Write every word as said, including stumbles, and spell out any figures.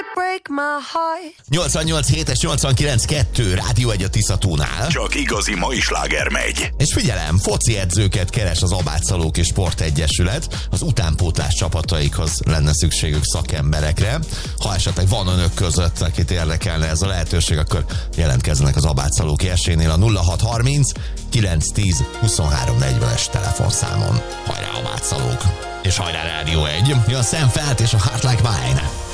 would break my heart. nyolcvannyolc hétes nyolcvankilenc kettő Rádió egy a Tiszatónál. Csak igazi mai sláger megy. És figyelem, foci edzőket keres az Abátszalóki Sportegyesület. Az utánpótlás csapataikhoz lenne szükségük szakemberekre. Ha esetleg van önök között, akit érdekelne ez a lehetőség, akkor jelentkezzenek az Abátszalóki esélynél a nulla hat harminc kilenc tíz huszonhárom negyvenes telefonszámon. Hajrá Abátszalók! És hajrá Rádió egy! Jön Sam Feldt és a Heart Like Mine!